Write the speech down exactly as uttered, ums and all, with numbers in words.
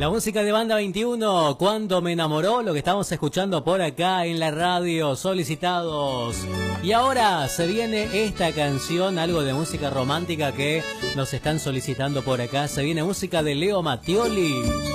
La música de Banda veintiuno, Cuando me enamoró, lo que estamos escuchando por acá en la radio, solicitados. Y ahora se viene esta canción, algo de música romántica que nos están solicitando por acá. Se viene música de Leo Mattioli.